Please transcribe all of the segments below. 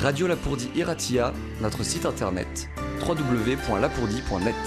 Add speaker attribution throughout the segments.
Speaker 1: Radio Lapourdie Iratia, notre site internet www.lapourdie.net.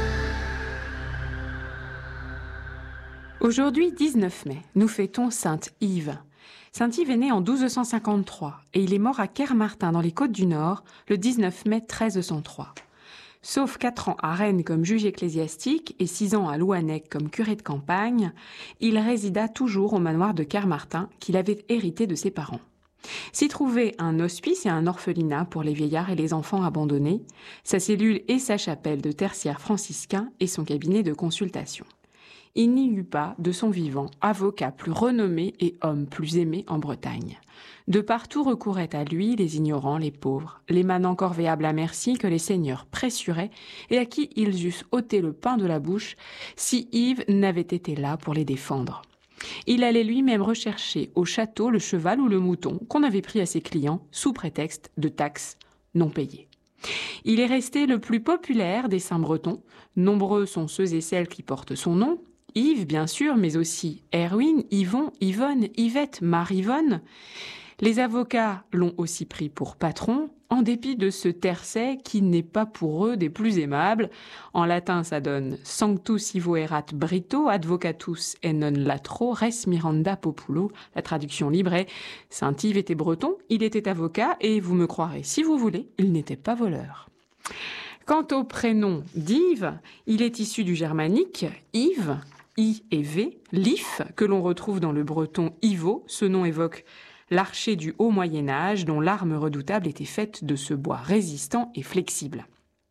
Speaker 2: Aujourd'hui, 19 mai, nous fêtons Sainte Yves. Saint Yves est né en 1253 et il est mort à Kermartin dans les Côtes-du-Nord le 19 mai 1303. Sauf 4 ans à Rennes comme juge ecclésiastique et 6 ans à Louannec comme curé de campagne, il résida toujours au manoir de Kermartin qu'il avait hérité de ses parents. S'y trouvaient un hospice et un orphelinat pour les vieillards et les enfants abandonnés, sa cellule et sa chapelle de tertiaire franciscain et son cabinet de consultation. Il n'y eut pas, de son vivant, avocat plus renommé et homme plus aimé en Bretagne. De partout recouraient à lui les ignorants, les pauvres, les manants corvéables à merci que les seigneurs pressuraient et à qui ils eussent ôté le pain de la bouche si Yves n'avait été là pour les défendre. Il allait lui-même rechercher au château le cheval ou le mouton qu'on avait pris à ses clients sous prétexte de taxes non payées. Il est resté le plus populaire des saints bretons. Nombreux sont ceux et celles qui portent son nom. Yves, bien sûr, mais aussi Erwin, Yvon, Yvonne, Yvette, Marie-Yvonne. Les avocats l'ont aussi pris pour patron, en dépit de ce tercet qui n'est pas pour eux des plus aimables. En latin, ça donne « Sanctus Ivo erat Brito, advocatus et non latro, res miranda populo ». La traduction libre est « Saint Yves était breton, il était avocat, et vous me croirez si vous voulez, il n'était pas voleur ». Quant au prénom d'Yves, il est issu du germanique « Yves », I et V, l'if, que l'on retrouve dans le breton Ivo. Ce nom évoque l'archer du haut Moyen-Âge, dont l'arme redoutable était faite de ce bois résistant et flexible.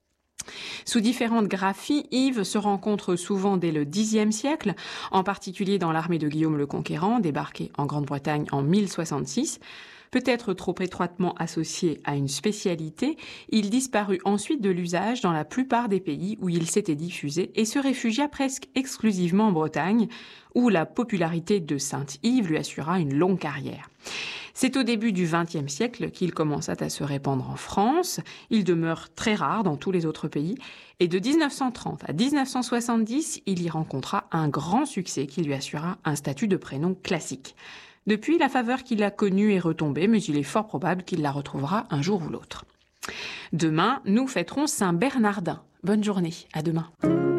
Speaker 2: Sous différentes graphies, Yves se rencontre souvent dès le Xe siècle, en particulier dans l'armée de Guillaume le Conquérant, débarquée en Grande-Bretagne en 1066. Peut-être trop étroitement associé à une spécialité, il disparut ensuite de l'usage dans la plupart des pays où il s'était diffusé et se réfugia presque exclusivement en Bretagne, où la popularité de Saint-Yves lui assura une longue carrière. C'est au début du XXe siècle qu'il commença à se répandre en France. Il demeure très rare dans tous les autres pays. Et de 1930 à 1970, il y rencontra un grand succès qui lui assura un statut de prénom classique. Depuis, la faveur qu'il a connue est retombée, mais il est fort probable qu'il la retrouvera un jour ou l'autre. Demain, nous fêterons Saint Bernardin. Bonne journée, à demain.